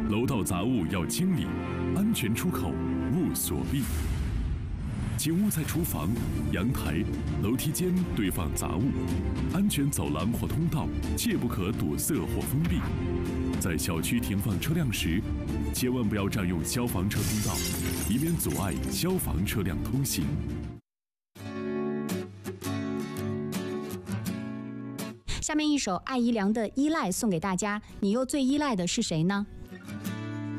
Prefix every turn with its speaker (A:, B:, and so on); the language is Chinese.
A: 楼道杂物要清理，安全出口勿锁闭。请勿在厨房、阳台、楼梯间堆放杂物，安全走廊或通道切不可堵塞或封闭。在小区停放车辆时，千万不要占用消防车通道，以免阻碍消防车辆通行。
B: 下面一首艾怡良的《依赖》送给大家，你又最依赖的是谁呢？